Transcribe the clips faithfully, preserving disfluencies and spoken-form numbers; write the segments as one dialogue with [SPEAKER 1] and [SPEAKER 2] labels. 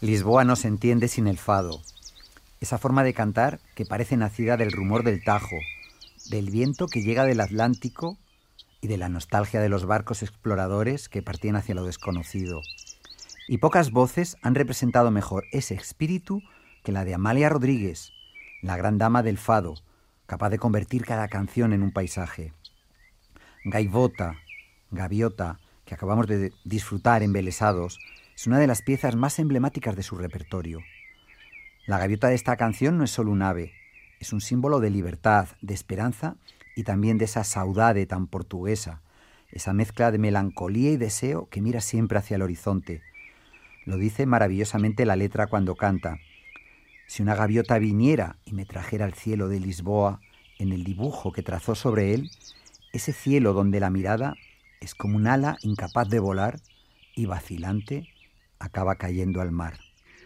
[SPEAKER 1] Lisboa no se entiende sin el fado. Esa forma de cantar que parece nacida del rumor del Tajo, del viento que llega del Atlántico y de la nostalgia de los barcos exploradores que partían hacia lo desconocido. Y pocas voces han representado mejor ese espíritu que la de Amália Rodríguez, la gran dama del fado, capaz de convertir cada canción en un paisaje. Gaivota, Gaviota, que acabamos de disfrutar embelesados, es una de las piezas más emblemáticas de su repertorio. La gaviota de esta canción no es solo un ave, es un símbolo de libertad, de esperanza y también de esa saudade tan portuguesa, esa mezcla de melancolía y deseo que mira siempre hacia el horizonte. Lo dice maravillosamente la letra cuando canta: si una gaviota viniera y me trajera al cielo de Lisboa, en el dibujo que trazó sobre él, ese cielo donde la mirada es como un ala incapaz de volar y vacilante acaba cayendo al mar.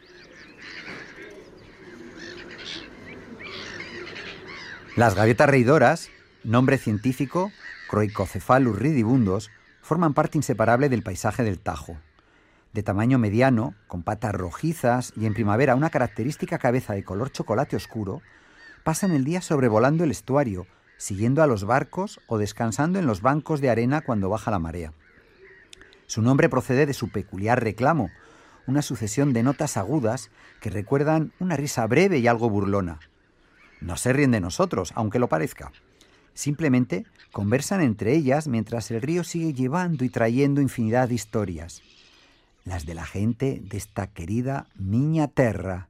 [SPEAKER 1] Las gaviotas reidoras, nombre científico Croicocephalus ridibundus, forman parte inseparable del paisaje del Tajo. De tamaño mediano, con patas rojizas y en primavera una característica cabeza de color chocolate oscuro, pasan el día sobrevolando el estuario, siguiendo a los barcos o descansando en los bancos de arena cuando baja la marea. Su nombre procede de su peculiar reclamo, una sucesión de notas agudas que recuerdan una risa breve y algo burlona. No se ríen de nosotros, aunque lo parezca. Simplemente conversan entre ellas mientras el río sigue llevando y trayendo infinidad de historias. Las de la gente de esta querida miña terra.